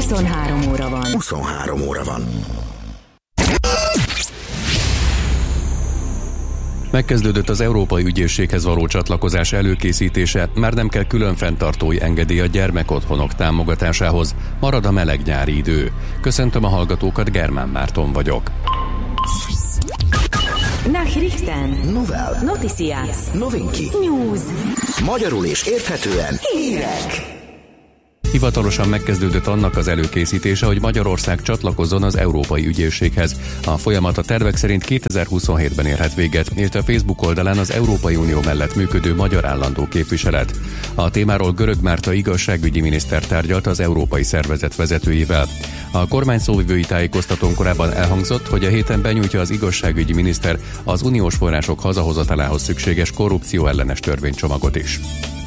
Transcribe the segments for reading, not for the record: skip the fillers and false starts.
23 óra van. 23 óra van. Megkezdődött az Európai Ügyészséghez való csatlakozás előkészítése, már nem kell külön fenntartói engedély a gyermekotthonok támogatásához, marad a meleg nyári idő. Köszöntöm a hallgatókat, Germán Márton vagyok. Nachrichten. Novel. Noticias. Novinki. News. Magyarul és érthetően Hírek. Hivatalosan megkezdődött annak az előkészítése, hogy Magyarország csatlakozzon az Európai Ügyészséghez. A folyamat a tervek szerint 2027-ben érhet véget, írt a Facebook oldalán az Európai Unió mellett működő magyar állandó képviselet. A témáról Görög Márta igazságügyi miniszter tárgyalt az európai szervezet vezetőivel. A kormány szóvivői tájékoztatón korábban elhangzott, hogy a héten benyújtja az igazságügyi miniszter az uniós források hazahozatalához szükséges korrupció ellenes törvénycsomagot is.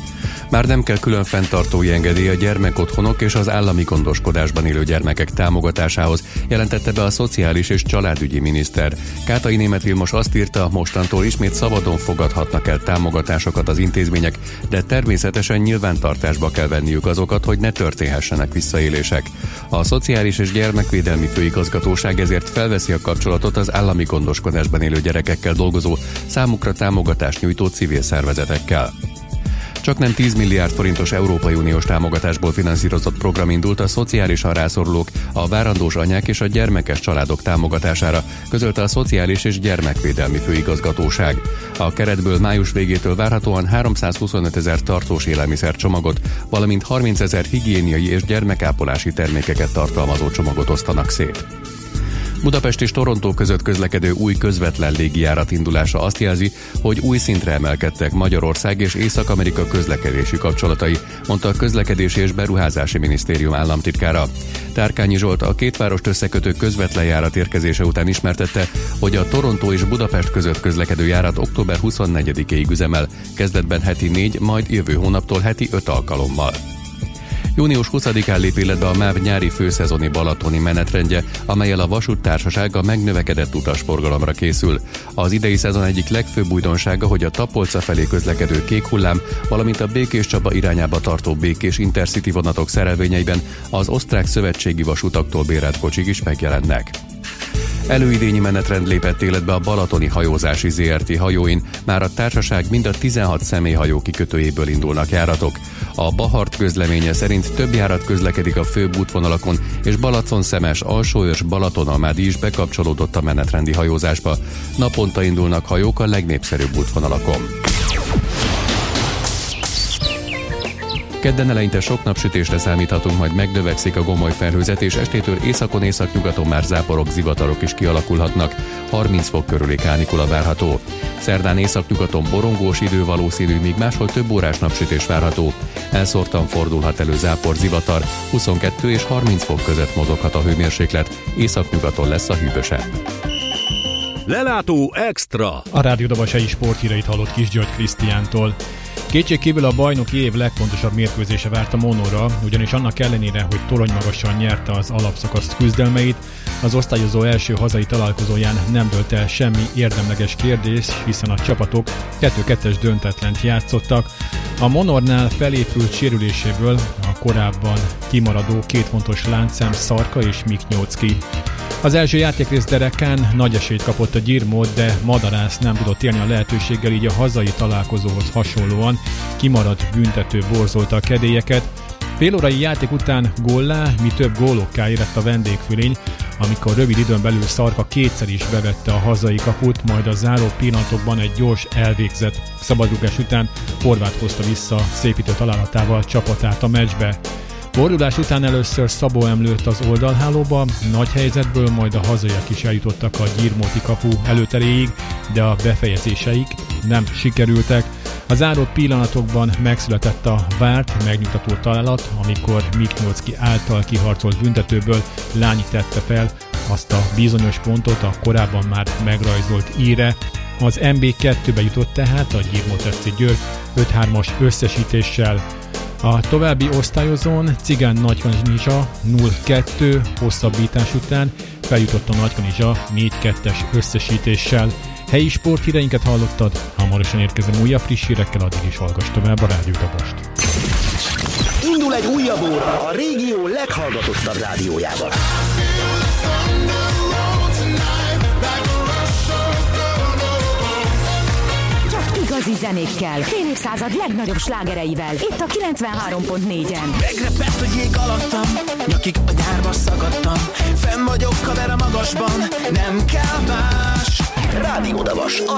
Már nem kell külön fenntartói engedély a gyermekotthonok és az állami gondoskodásban élő gyermekek támogatásához, jelentette be a szociális és családügyi miniszter. Kátai Németh Vilmos azt írta, mostantól ismét szabadon fogadhatnak el támogatásokat az intézmények, de természetesen nyilvántartásba kell venniük azokat, hogy ne történhessenek visszaélések. A Szociális és Gyermekvédelmi Főigazgatóság ezért felveszi a kapcsolatot az állami gondoskodásban élő gyerekekkel dolgozó, számukra támogatást nyújtó civil szervezetekkel. Csaknem 10 milliárd forintos Európai Uniós támogatásból finanszírozott program indult a szociálisan rászorulók, a várandós anyák és a gyermekes családok támogatására, közölte a Szociális és Gyermekvédelmi Főigazgatóság. A keretből május végétől várhatóan 325 000 tartós élelmiszercsomagot, valamint 30 000 higiéniai és gyermekápolási termékeket tartalmazó csomagot osztanak szét. Budapest és Toronto között közlekedő új közvetlen légijárat indulása azt jelzi, hogy új szintre emelkedtek Magyarország és Észak-Amerika közlekedési kapcsolatai, mondta a Közlekedési és Beruházási Minisztérium államtitkára. Tárkányi Zsolt a két várost összekötő közvetlen járat érkezése után ismertette, hogy a Toronto és Budapest között közlekedő járat október 24-ig üzemel, kezdetben heti 4, majd jövő hónaptól heti 5 alkalommal. Június 20-án lép életbe a MÁV nyári főszezoni balatoni menetrendje, amellyel a vasúttársaság a megnövekedett utasforgalomra készül. Az idei szezon egyik legfőbb újdonsága, hogy a Tapolca felé közlekedő Kék hullám, valamint a Békés-Csaba irányába tartó Békés Intercity vonatok szerelvényeiben az osztrák szövetségi vasutaktól bérelt kocsik is megjelennek. Előidényi menetrend lépett életbe a Balatoni Hajózási Zrt. Hajóin, már a társaság mind a 16 személyhajó kikötőjéből indulnak járatok. A Bahart közleménye szerint több járat közlekedik a főbb útvonalakon, és Balaton-Szemes, Alsóörs, Balaton-Almádi is bekapcsolódott a menetrendi hajózásba. Naponta indulnak hajók a legnépszerűbb útvonalakon. Kedden eleinte sok napsütésre számíthatunk, majd megnövekszik a gomoly felhőzet, és estétől északon északnyugaton már záporok, zivatarok is kialakulhatnak. 30 fok körüli kánikula várható. Szerdán északnyugaton borongós idő valószínű, míg máshol több órás napsütés várható. Elszórtan fordulhat elő zápor, zivatar, 22 és 30 fok között mozoghat a hőmérséklet, északnyugaton lesz a hűvösebb. Lelátó extra! A Rádió Dabasai sporthíreit hallott Kis György Krisztiántól. Kétségkívül a bajnoki év legfontosabb mérkőzése várt a Monorra, ugyanis annak ellenére, hogy toronymagasan nyerte az alapszakasz küzdelmeit, az osztályozó első hazai találkozóján nem dőlt el semmi érdemleges kérdés, hiszen a csapatok 2-2-es döntetlent játszottak. A Monornál felépült sérüléséből a korábban kimaradó két fontos láncszem Szarka és Miknyóczki. Az első játékrész derekán nagy esélyt kapott a Gyirmót, de Madarász nem tudott élni a lehetőséggel, így a hazai találkozóhoz hasonlóan kimaradt büntető borzolta a kedélyeket. Félórai játék után góllá, mi több gólokká érett a vendégfülény, amikor rövid időn belül Szarka kétszer is bevette a hazai kaput, majd a záró pillanatokban egy gyors elvégzett szabadrugás után Horváth hozta vissza szépítő találatával csapatát a meccsbe. Fordulás után először Szabó emlőtt az oldalhálóba, nagy helyzetből, majd a hazaiak is eljutottak a gyirmóti kapu előteréig, de a befejezéseik nem sikerültek. A záró pillanatokban megszületett a várt, megnyugtató találat, amikor Miknyóczki által kiharcolt büntetőből Lányi tette fel azt a bizonyos pontot a korábban már megrajzolt íre. Az MB2-be jutott tehát a Gyirmót FC Győr 5-3-as összesítéssel. A további osztályozón Cigán Nagykanizsa 0-2 hosszabbítás után feljutott a Nagykanizsa 4-2-es összesítéssel. Helyi sporthíreinket hallottad, hamarosan érkezem újabb friss hírekkel, addig is hallgass tovább a Rádió Dabast. Indul egy újabb óra a régió leghallgatottabb rádiójában. Igazi zenékkel, fél évszázad legnagyobb slágereivel, itt a 93.4-en. Megrepett, hogy jég alattam, nyakig a nyárba szagadtam. Fenn vagyok, kamera magasban, nem kell más. Rádió Davas,